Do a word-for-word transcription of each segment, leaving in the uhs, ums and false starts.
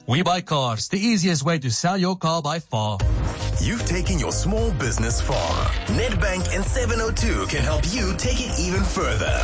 We Buy Cars, the easiest way to sell your car by far. You've taken your small business far. Nedbank and seven oh two can help you take it even further.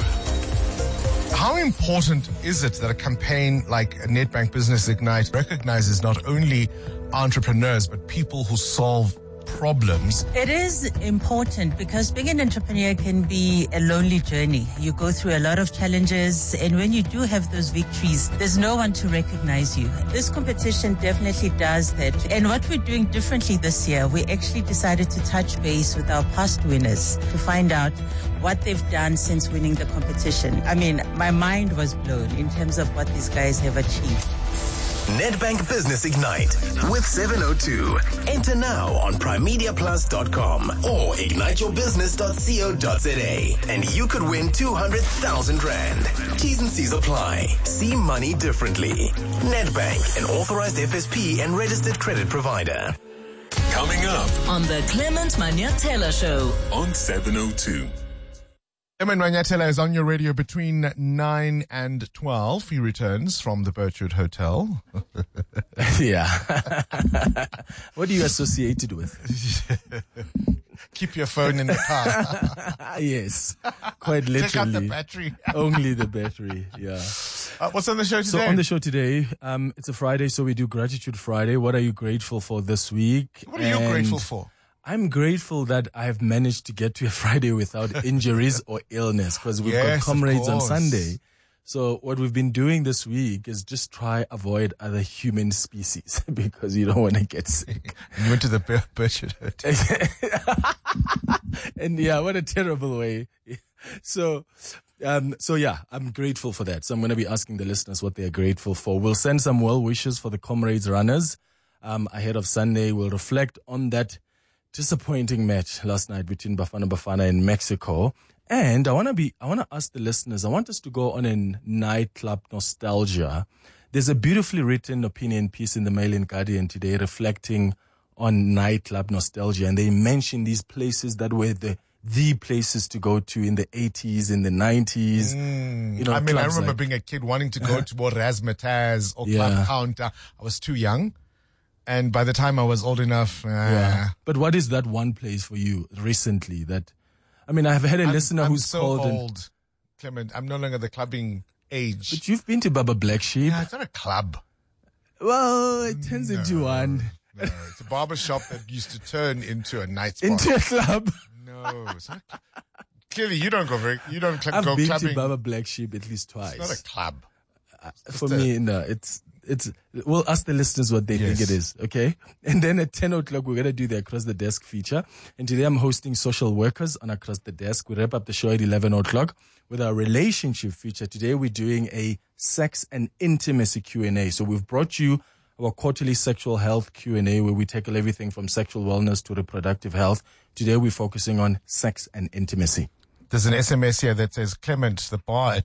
How important is it that a campaign like Nedbank Business Ignite recognizes not only entrepreneurs, but people who solve problems? It is important because being an entrepreneur can be a lonely journey. You go through a lot of challenges, and when you do have those victories, there's no one to recognize you. This competition definitely does that. And what we're doing differently this year, we actually decided to touch base with our past winners to find out what they've done since winning the competition. I mean, my mind was blown in terms of what these guys have achieved. Nedbank Business Ignite with seven oh two. Enter now on prime media plus dot com or ignite your business dot co dot za and you could win two hundred thousand rand. T's and C's apply. See money differently. Nedbank, an authorized F S P and registered credit provider. Coming up on the Clement Manyathela Show on seven oh two. Clement Manyathela is on your radio between nine and twelve. He returns from the Birchwood Hotel. Yeah. What are you associated with? Keep your phone in the car. Yes, quite literally. Take out the battery. Only the battery, yeah. Uh, what's on the show today? So on the show today, um, it's a Friday, so we do Gratitude Friday. What are you grateful for this week? What are you and grateful for? I'm grateful that I've managed to get to a Friday without injuries or illness, because we've Yes, got comrades on course. Sunday. So what we've been doing this week is just try avoid other human species because you don't want to get sick. You went to the Bir- Birchwood Hotel. And yeah, what a terrible way. So, um, so yeah, I'm grateful for that. So I'm going to be asking the listeners what they're grateful for. We'll send some well wishes for the comrades runners, um, ahead of Sunday. We'll reflect on that disappointing match last night between Bafana Bafana and Mexico. And I want to be, I want to ask the listeners, I want us to go on a nightclub nostalgia. There's a beautifully written opinion piece in the Mail and Guardian today reflecting on nightclub nostalgia. And they mention these places that were the, the places to go to in the eighties, in the nineties. Mm, you know, I mean, I clubs remember like, being a kid wanting to go to more Razzmatazz or Yeah. Club Counter. I was too young. And by the time I was old enough, uh, yeah. But what is that one place for you recently that, I mean, I've had a I'm, listener I'm who's so called. old, And, Clement. I'm no longer the clubbing age. but you've been to Baba Black Sheep. Yeah, it's not a club. Well, it turns No. into one. No, it's a barber shop that used to turn into a night spot. Into a club. No, it's not. A, clearly you don't go very. You don't cl- I've go been clubbing. to Baba Black Sheep at least twice. It's not a club. For me, no, it's, it's, we'll ask the listeners what they Yes. think it is, okay? And then at ten o'clock, we're going to do the Across the Desk feature. And today I'm hosting social workers on Across the Desk. We wrap up the show at eleven o'clock with our relationship feature. Today we're doing a sex and intimacy Q and A. So we've brought you our quarterly sexual health Q and A where we tackle everything from sexual wellness to reproductive health. Today we're focusing on sex and intimacy. There's an S M S here that says, Clement, the bar at